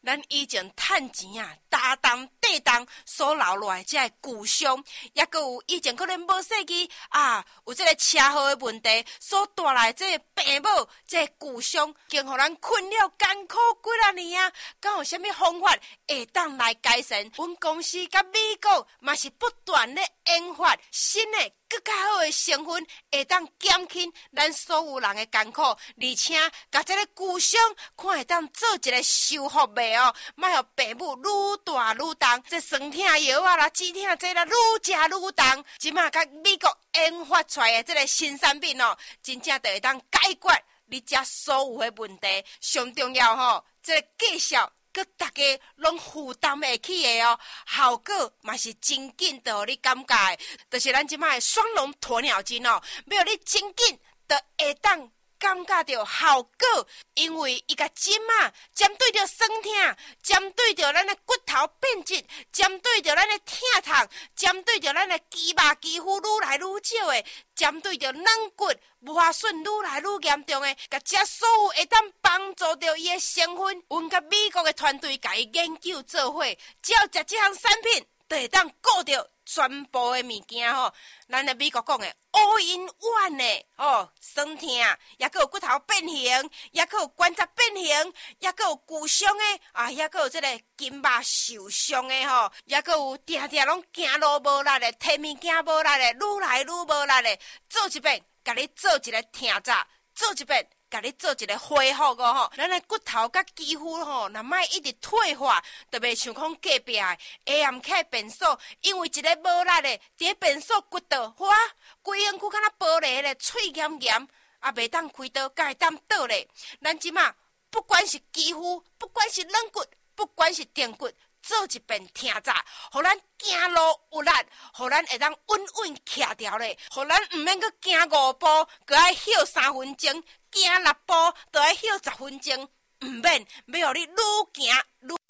咱以前趁钱啊，打动地动所留落来这旧伤，也阁有以前可能无细记啊，有这个车祸的问题所带来这个病母这旧伤，经互咱困扰艰苦几啊年啊，敢有啥物方法会当来改善？阮公司甲美国嘛是不断咧研发新的更较好的成分，会当减轻咱所有人的艰苦，而且甲这个旧伤看会当做一个修复的哦，莫互病母愈大愈重，这酸痛药啊啦、止痛剂啦，愈食愈重。即马甲美国研发出来的这个新产品哦，真正就会当解决你遮所有的问题。上重要吼，这个介绍。佮大家拢负担会起的哦，效果嘛是真紧，就互你感觉的，就是咱即摆的双龙鸵鸟精哦，要互你真紧，就会当感觉到效果，因为伊甲针啊，针对着酸痛，针对着咱的骨头变质，针对着咱的疼痛，针对着咱的肌肉肌肤愈来愈少的，针对着软骨磨损愈来愈严重的，甲遮所有会当帮助着伊的成分，阮甲美国的团队甲伊研究做伙，只要食这项产品，就会当顾着全部的物件吼。咱的美国讲的 all in one 的哦，酸痛，也阁有骨头变形，也阁有关节变形，也阁有旧伤的啊，也阁有这个筋肉受伤的吼，也阁有定定拢行路无力的，摕物件无力的，愈来愈无力的，做一遍，甲你做一个听者，做一遍。甲你做一个恢复个吼，咱的骨头甲肌肤吼，若莫一直退化，就袂像讲隔壁的 AMK 变数，因为一个无力的，伫变数骨头哇，规身躯敢若玻璃咧，脆严严，也袂当开刀，才会当倒咧。咱即马不管是肌肤，不管是软骨，不管是电骨。做一遍听者，互咱行路有力，互咱会当稳稳徛条咧，互咱毋免阁行5步，阁爱歇3分钟，行6步，就爱歇10分钟，毋免要互你愈行愈